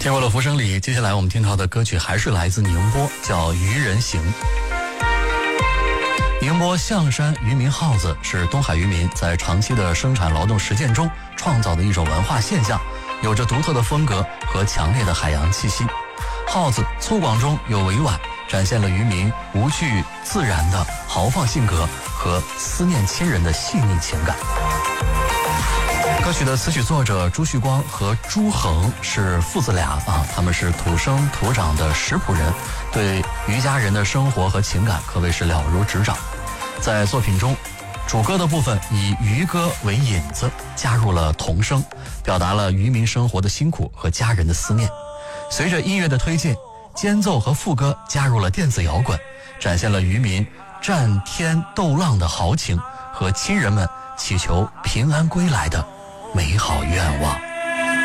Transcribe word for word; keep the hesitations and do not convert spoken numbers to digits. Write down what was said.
听过了浮生里，接下来我们听到的歌曲还是来自宁波，叫《渔人行》。宁波象山渔民号子是东海渔民在长期的生产劳动实践中创造的一种文化现象，有着独特的风格和强烈的海洋气息。号子粗犷中有委婉，展现了渔民无惧自然的豪放性格和思念亲人的细腻情感。歌曲的词曲作者朱旭光和朱恒是父子俩啊，他们是土生土长的石浦人，对渔家人的生活和情感可谓是了如指掌。在作品中，主歌的部分以渔歌为引子，加入了童声，表达了渔民生活的辛苦和家人的思念。随着音乐的推进，间奏和副歌加入了电子摇滚，展现了渔民战天斗浪的豪情和亲人们祈求平安归来的美好愿望。